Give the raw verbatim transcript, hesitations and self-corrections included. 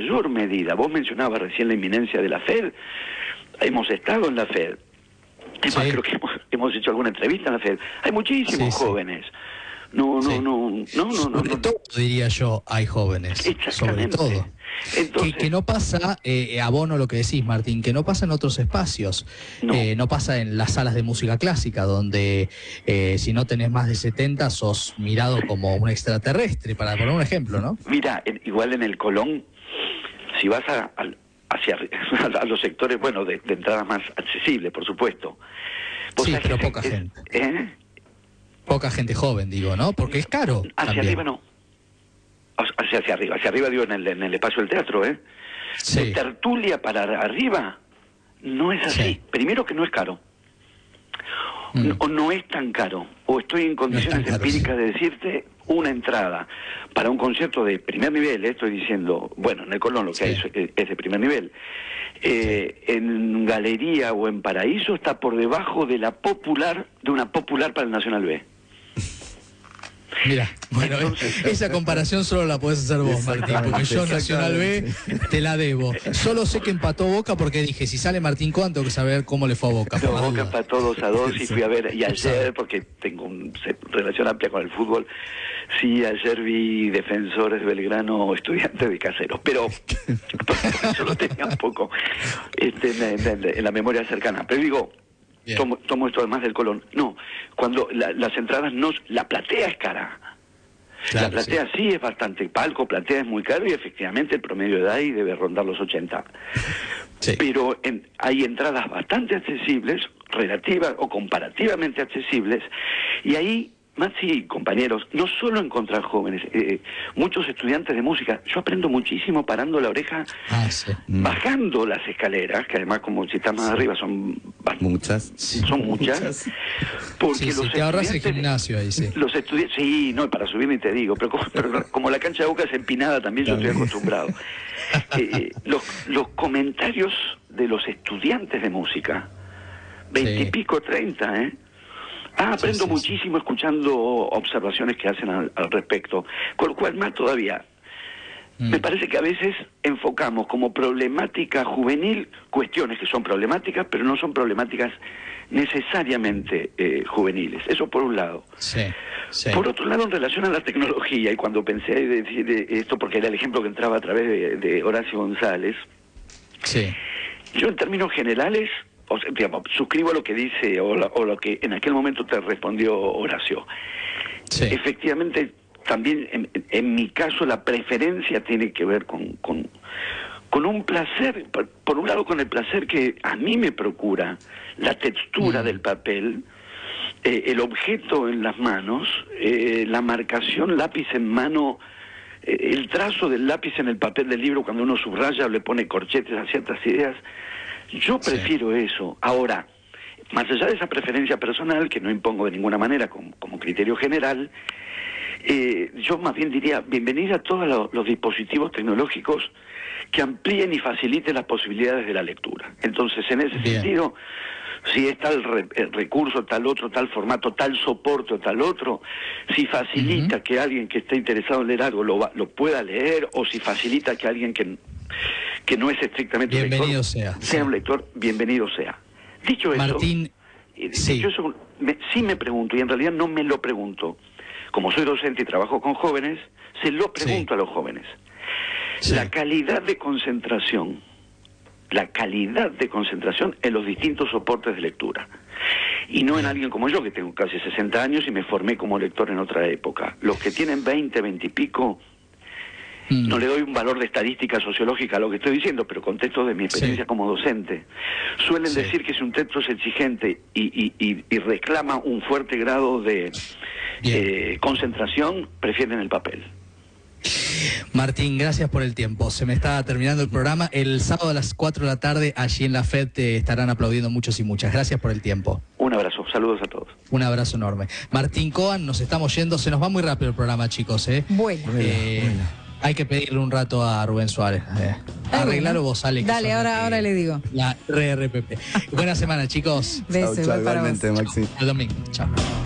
mayor medida. Vos mencionabas recién la inminencia de la FED. Hemos estado en la FED. Es más, sí. creo que hemos, hemos hecho alguna entrevista en la FED. Hay muchísimos sí, jóvenes. Sí. No, no, sí. no, no, no, no. Sobre no, todo, no. diría yo, hay jóvenes. Sobre todo. Entonces, que, que no pasa, eh, abono lo que decís, Martín, que no pasa en otros espacios. No, eh, no pasa en las salas de música clásica, donde eh, si no tenés más de setenta sos mirado como un extraterrestre, para poner un ejemplo, ¿no? Mira, en, igual en el Colón, si vas a, a, hacia a los sectores, bueno, de, de entrada más accesibles, por supuesto. Sí, pero poca es, gente. ¿Eh? Poca gente joven, digo, ¿no? Porque es caro. Hacia también. arriba no. Hacia, hacia arriba, hacia arriba digo en el, en el espacio del teatro, ¿eh? Sí. De tertulia para arriba, no es así. Sí. Primero que no es caro. Mm. No, o no es tan caro. O estoy en condiciones no empíricas caro, sí. de decirte una entrada para un concierto de primer nivel, ¿eh? Estoy diciendo, bueno, en el Colón lo que sí. hay es, es de primer nivel. Eh, sí. En Galería o en Paraíso está por debajo de la popular, de una popular para el Nacional B. Mira, bueno, entonces, esa comparación solo la podés hacer vos, Martín, porque yo Nacional B te la debo. Solo sé que empató Boca porque dije, si sale Martín Coan, tengo que saber cómo le fue a Boca. No, Boca empató dos a dos y fui a ver, y ayer, porque tengo una relación amplia con el fútbol, sí, ayer vi Defensores de Belgrano, Estudiantes de Caseros, pero yo lo tenía un poco este, en, en, en la memoria cercana. Pero digo, Tomo, tomo esto además del Colón. No, cuando la, las entradas no... La platea es cara. Claro, la platea sí. sí es bastante... Palco, platea es muy caro y efectivamente el promedio de edad ahí debe rondar los ochenta. Sí. Pero en, hay entradas bastante accesibles, relativas o comparativamente accesibles, y ahí... Más sí, compañeros, no solo encontrar jóvenes, eh, muchos estudiantes de música, yo aprendo muchísimo parando la oreja, ah, sí. bajando las escaleras, que además como si estás más sí. arriba son muchas, son muchas, muchas. porque sí, los sí, te ahorras el gimnasio ahí, sí. Los estudiantes, sí, no, para subir ni te digo, pero como, pero como la cancha de Boca es empinada también, yo estoy acostumbrado. eh, los, los comentarios de los estudiantes de música, veintipico, sí. treinta, ¿eh? Ah, aprendo sí, sí, muchísimo sí. escuchando observaciones que hacen al, al respecto. Con lo cual, más todavía, mm. me parece que a veces enfocamos como problemática juvenil cuestiones que son problemáticas, pero no son problemáticas necesariamente eh, juveniles. Eso por un lado. Sí, sí. Por otro lado, en relación a la tecnología, y cuando pensé decir esto, porque era el ejemplo que entraba a través de, de Horacio González, sí. yo en términos generales... O sea, digamos, suscribo lo que dice o, la, o lo que en aquel momento te respondió Horacio. Sí. Efectivamente, también en, en mi caso la preferencia tiene que ver con, con, con un placer, por, por un lado con el placer que a mí me procura la textura mm. del papel, eh, el objeto en las manos, eh, la marcación lápiz en mano, eh, el trazo del lápiz en el papel del libro cuando uno subraya o le pone corchetes a ciertas ideas. Yo prefiero sí. eso. Ahora, más allá de esa preferencia personal, que no impongo de ninguna manera como, como criterio general, eh, yo más bien diría, bienvenida a todos los, los dispositivos tecnológicos que amplíen y faciliten las posibilidades de la lectura. Entonces, en ese bien. sentido, si es tal re, el recurso, tal otro, tal formato, tal soporte o tal otro, si facilita uh-huh. que alguien que esté interesado en leer algo lo, lo pueda leer, o si facilita que alguien que... que no es estrictamente bienvenido un lector, sea, sea sí. un lector, bienvenido sea. Dicho Martín, eso, sí. dicho eso me, sí me pregunto, y en realidad no me lo pregunto, como soy docente y trabajo con jóvenes, se lo pregunto sí. a los jóvenes. Sí. La calidad de concentración, la calidad de concentración en los distintos soportes de lectura. Y no en alguien como yo, que tengo casi sesenta años y me formé como lector en otra época. Los que tienen veinte, veinte y pico... No le doy un valor de estadística sociológica a lo que estoy diciendo, pero contesto de mi experiencia sí. como docente. Suelen sí. decir que si un texto es exigente y, y, y, y reclama un fuerte grado de eh, concentración, prefieren el papel. Martín, gracias por el tiempo. Se me está terminando el programa. El sábado a las cuatro de la tarde, allí en la FED, te estarán aplaudiendo muchos y muchas. Gracias por el tiempo. Un abrazo. Saludos a todos. Un abrazo enorme. Martín Coan, nos estamos yendo. Se nos va muy rápido el programa, chicos. ¿eh? Bueno. Eh, bueno. Hay que pedirle un rato a Rubén Suárez. Eh. Arreglalo vos, Ale. Dale, ahora, que, ahora le digo. La R R P P. Buena semana, chicos. Besos. Chau, chau, igualmente, Maxi. El domingo. Chao.